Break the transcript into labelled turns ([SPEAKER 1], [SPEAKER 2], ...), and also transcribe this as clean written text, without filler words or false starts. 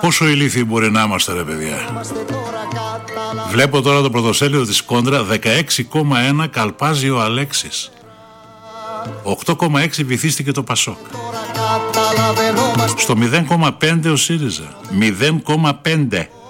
[SPEAKER 1] Πόσο ηλίθιοι μπορεί να είμαστε, ρε παιδιά. Βλέπω τώρα το πρωτοσέλιδο της Κόντρα. 16,1 καλπάζει ο Αλέξης. 8,6 βυθίστηκε το Πασόκ. Στο 0,5 ο ΣΥΡΙΖΑ. 0,5.